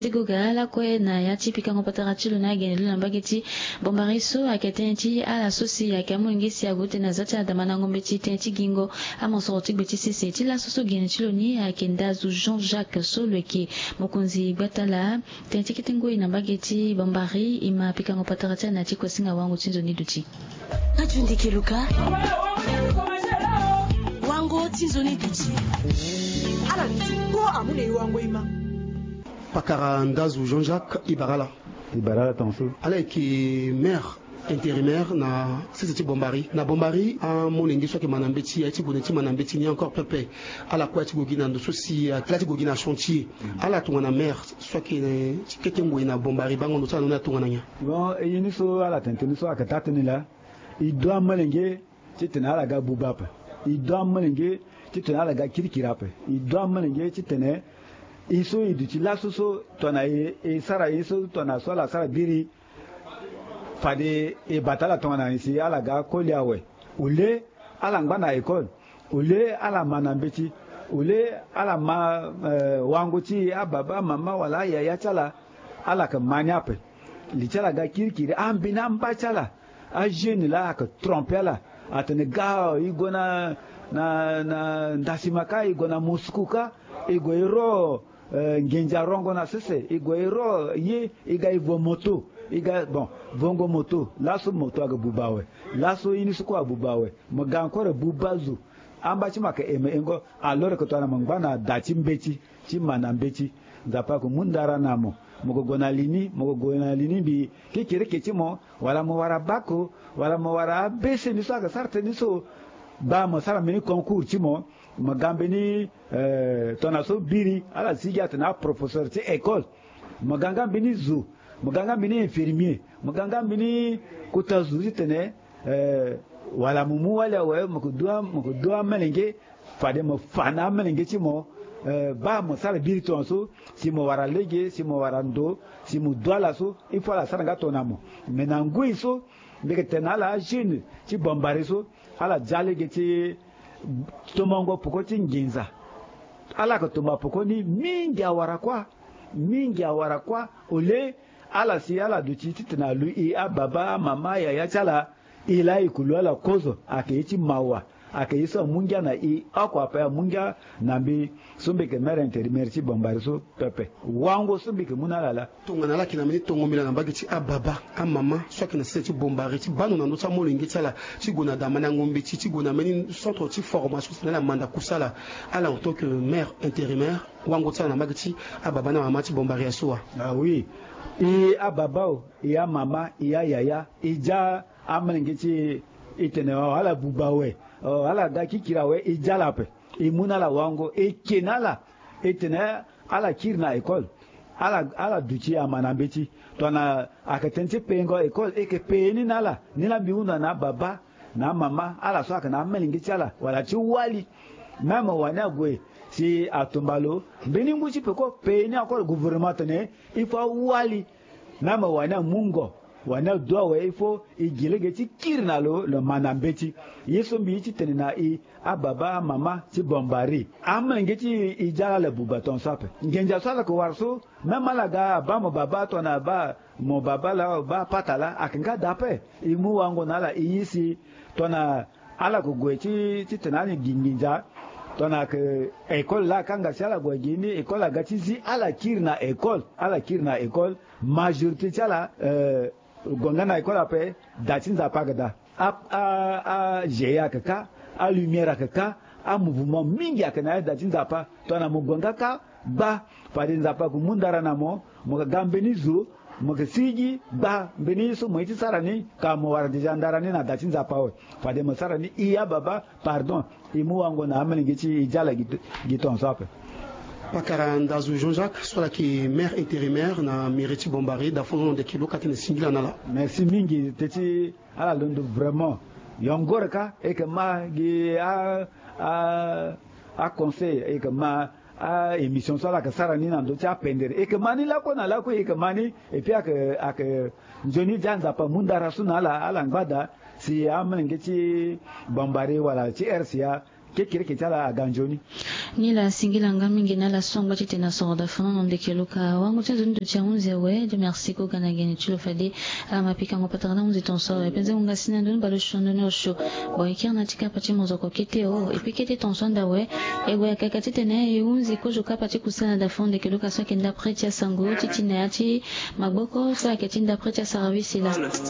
Zigoga la kwe na ya tipika ngopatara chilo na geni luna bageti bombariso akatenchi ala sosi ya kamu ngisi ya gote na zati adamana ngombe chi tenchi gingo amonsoroti beti sisi ti la soso geni chilo ni akendazu Jean-Jacques Solweke mokunzi batala tenchi kitengo ina bageti bombari ima pika ngopatara cha na chiko singa wangu chinzo ni duti Najundi keluka wango chinzo ni duti ala ntingo amune wango ima Pakara Ndazu Jean-Jacques Ibarala Tanso. Alors qui maire intérimaire na sisi bombari na bombari a moningi soki manambeti ya ti boneti manambeti ni encore pepe ala kwa ti gogina ndo sosi la ti gogina chantier ala tunga na maire soki kete ngwe na bombari bango ndo tsana na tunga nya Bon e yini so ala tenteni so akatata ni la i doit malenge ti tena ala ga bubapa i doit malenge ti tena ala ga kirikirape i doit malenge ti tena iso iduti lasoso tona e sara iso tona so la sara biri fade e batala tona isi ala ga koliawe ule ala ngba na école ule ala manambeti ule ala ma wanguti ababa mama wala ya chala ala ka maniape li chala ga kirkiri ambina mbachala a jeune la ka tromper la atene ga igona na ndasimaka igona muskuka igoiro ngenja rongo na sese igoiro ye iga ivo moto iga bon vongo moto laso moto aga bubawe laso inisuko abubawe moga encore bubazu amba chimaka engo alore ko twana mangwana dachi mbeti chimana mbeti zapa ko mundara namo mogo gona lini bi kikere kechimo wala mo wara bako wala mo wara bese ni so aga sarte ni so ba mo sara mini concours chimo magambe ni tona so biri ala sigat na professeur ti école maganga bini zu maganga bini infirmier maganga bini kutazu tene wala mumu wala we mukudua melenge fade mo fana melenge chimo ba mo sara biri ton so simo wara lege simo wara ndo simo douala so il faut la sara ngatona mo menangui so mbeke tena la jeune ti bombari so ala jalege ti tomongo pokoti nginza ala ko tomba pokoni mingi awara kwa ole ala si ala duti titna lui ababa mama ya chala ila ikulu ala kozo akeichi mawa akeisa mungia na akwa pa mungia nambi sumbike mere intérimaire ci bombariso pepe wango sumbike munalala tongana la kina mini tongomila na bagiti ababa amama soki na seti bombari ci banu na notsa molingi tsala ci gona da mana ngombe ci gona meni centre ci formation na la manda kusala ala en tant que maire intérimaire wango tsala na bagiti ababa na mama ci bombari asoa ah oui e ababa o e mama e yaya e ja amlingi ci itene ala bubawe ala ga kikirawe e jalape e munala wango e kenala etene ala kirna école ala duchi amanambeti tona akatenti pengo école e ke peni nala nila biuna na baba na mama ala so akana melingi chala wala ti wali mama wana gwe si atumbalo beni nguchi peko peni akol gouvernement ne il faut wali mama wana mungo wana dowe ifo igilege ti kirna lo manambeti yeso mbi ti tenina ababa mama ti bombari amenge ti ijala le bubaton sape ngenja sala ko warso mama la ga ba mo baba to na ba mo baba la ba patala akinga dape imu wango nala iyisi to na ala ko gwe ti tenani ginginja to na ke école la kanga sala gwe gini école ga ti zi ala kirna école majorité chala gongana ikola pe datinza pagada a jeya kaka a lumière kaka a mouvement mingi akana datinza pa to na mugonga ka ba padinza pa kumundara namo mo gambeni zo mo sigi ba beni so mo iti sarani ka mo war deja ndarani na datinza pa o pade mo sarani iya baba pardon imu wango na amelingi ci ijala giton sape Pakara Ndazu Jean-Jacques soit qui maire intérimaire na Mireti Bombari da fond de kilo katine singila nala. Merci mingi teti ala londo vraiment yongorka et que ma gi a conseil et que ma a émission sur la kasara ni nando tia pendere et que mani la ko na la ko et que mani et puis ak Johnny Janza pa mundara suna ala ngbada si amengeti Bombari wala ci RCA ke kire ke tala ganjoni ni la singila ngamingi na la songba tena soda fana ndeke luka wangu tena ndo tia unze we de merci ko kana geni chulo fade ala mapika ngopata na unze tonso e penze unga sina ndo balo shondo no sho boy kirna tika pati mozo ko kete o e pikete tonso nda we e we kakati tena e unze ko joka pati kusana da fonde ke luka so kenda pretia sango titina ati maboko so aketinda pretia service la